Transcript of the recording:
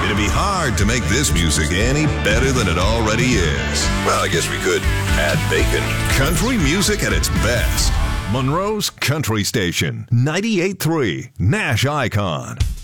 It'd be hard to make this music any better than it already is. Well, I guess we could add bacon. Country music at its best. Monroe's Country Station, 98.3 Nash Icon.